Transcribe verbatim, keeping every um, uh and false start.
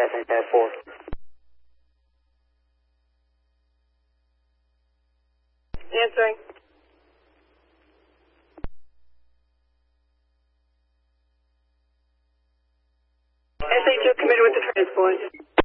seven five four. Answering. S A two committed with the transport.